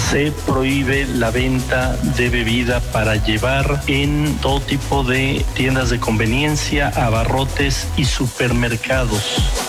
se prohíbe la venta de bebida para llevar en todo tipo de tiendas de conveniencia, abarrotes y supermercados.